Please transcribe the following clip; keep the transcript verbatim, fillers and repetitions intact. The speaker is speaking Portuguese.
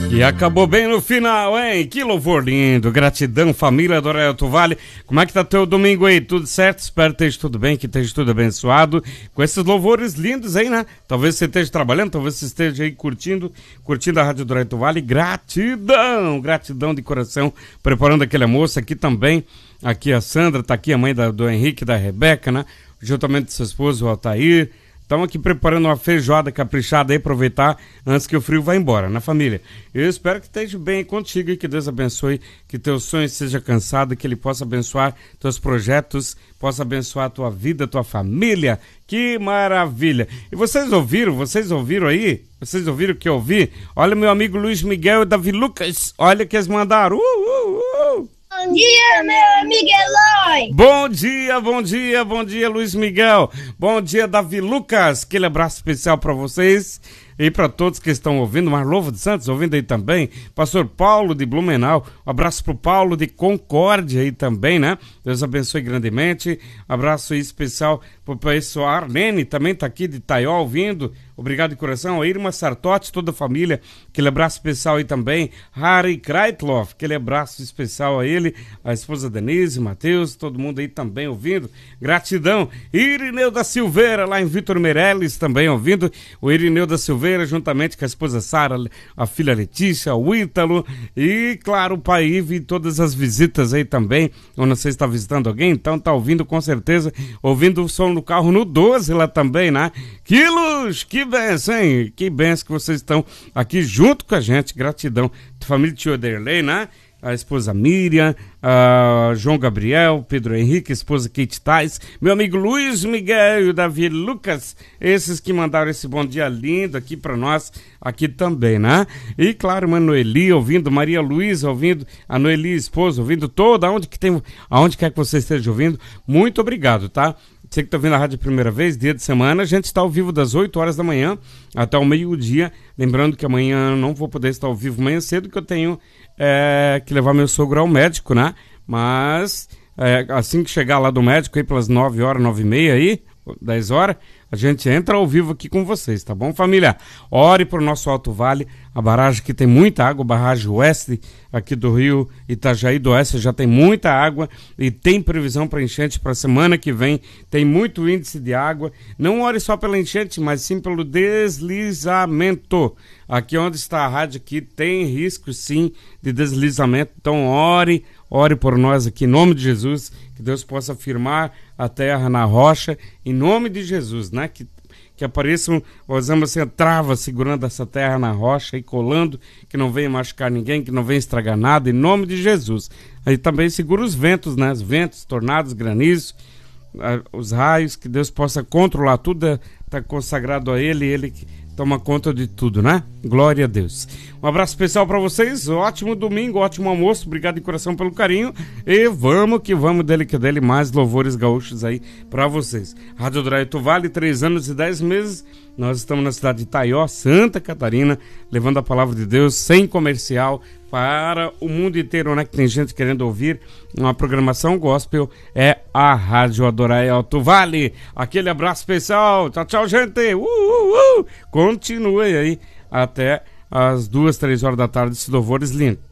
E acabou bem no final, hein? Que louvor lindo. Gratidão, família do Alto Vale. Como é que tá teu domingo aí? Tudo certo? Espero que esteja tudo bem, que esteja tudo abençoado. Com esses louvores lindos aí, né? Talvez você esteja trabalhando, talvez você esteja aí curtindo, curtindo a Rádio do Alto Vale. Gratidão, gratidão de coração. Preparando aquele almoço aqui também. Aqui a Sandra, tá aqui a mãe da, do Henrique e da Rebeca, né? Juntamente com seu esposo, o Altair. Estamos aqui preparando uma feijoada caprichada aí, aproveitar antes que o frio vá embora, na família. Eu espero que esteja bem contigo e que Deus abençoe, que teu sonho seja cansado, que Ele possa abençoar teus projetos, possa abençoar a tua vida, tua família. Que maravilha! E vocês ouviram, vocês ouviram aí? Vocês ouviram o que eu ouvi? Olha meu amigo Luiz Miguel e Davi Lucas, olha que eles mandaram. Uh, uh, uh. Bom dia, meu Miguelói! Bom dia, bom dia, bom dia, Luiz Miguel. Bom dia, Davi Lucas. Aquele abraço especial para vocês e para todos que estão ouvindo. Marlovo de Santos ouvindo aí também. Pastor Paulo de Blumenau. Um abraço pro Paulo de Concórdia aí também, né? Deus abençoe grandemente. Um abraço aí especial pro pessoal. Arlene também tá aqui de Itaió ouvindo. Obrigado de coração. A Irma Sartotti, toda a família. Aquele abraço especial aí também. Harry Kreitloff, aquele abraço especial a ele. A esposa Denise, Matheus, todo mundo aí também ouvindo. Gratidão. Irineu da Silveira, lá em Vitor Meirelles, também ouvindo. O Irineu da Silveira, juntamente com a esposa Sara, a filha Letícia, o Ítalo. E, claro, o pai Ive e todas as visitas aí também. Ou não sei se está visitando alguém, então tá ouvindo com certeza. Ouvindo o som no carro no doze lá também, né? Que luz, que benção, hein? Que benção que vocês estão aqui junto com a gente. Gratidão. Família Tio Derlei, né? A esposa Miriam, a João Gabriel, Pedro Henrique, a esposa Kate Tais, meu amigo Luiz Miguel e o Davi Lucas, esses que mandaram esse bom dia lindo aqui para nós, aqui também, né? E claro, Manoeli ouvindo, Maria Luísa ouvindo, a Noeli, esposa, ouvindo toda, aonde que tem, aonde quer que você esteja ouvindo, muito obrigado, tá? Você que está ouvindo a rádio a primeira vez, dia de semana, a gente está ao vivo das oito horas da manhã até o meio-dia. Lembrando que amanhã não vou poder estar ao vivo manhã cedo, que eu tenho é, que levar meu sogro ao médico, né? Mas é, assim que chegar lá do médico, aí pelas nove horas, nove e meia aí, dez horas, a gente entra ao vivo aqui com vocês, tá bom, família? Ore pro nosso Alto Vale, a barragem que tem muita água, a barragem oeste aqui do Rio Itajaí do Oeste já tem muita água e tem previsão para enchente para semana que vem, tem muito índice de água. Não ore só pela enchente, mas sim pelo deslizamento. Aqui onde está a rádio aqui tem risco sim de deslizamento, então ore, ore por nós aqui em nome de Jesus, que Deus possa firmar a terra na rocha, em nome de Jesus, né? Que, que apareçam, usamos assim, a trava segurando essa terra na rocha e colando, que não venha machucar ninguém, que não venha estragar nada, em nome de Jesus. Aí também segura os ventos, né? Os ventos, tornados, granizo, os raios, que Deus possa controlar tudo, está consagrado a Ele, Ele que toma conta de tudo, né? Glória a Deus. Um abraço especial para vocês, ótimo domingo, ótimo almoço, obrigado de coração pelo carinho e vamos que vamos dele que dele, mais louvores gaúchos aí para vocês. Rádio do Alto Vale, três anos e dez meses, nós estamos na cidade de Itaió, Santa Catarina, levando a palavra de Deus sem comercial para o mundo inteiro, né? Que tem gente querendo ouvir uma programação gospel, é a Rádio Adorai Alto Vale. Aquele abraço especial, tchau, tchau, gente, uh, uh, uh. Continue aí até as duas, três horas da tarde, esses louvores lindos.